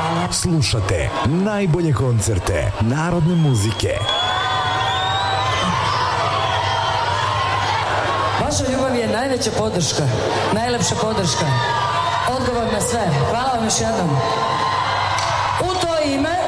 Slušate najbolje koncerte narodne muzike. Vaša ljubav je najveća podrška, najlepša podrška. Odgovor na sve. Hvala vam još jednom. U to ime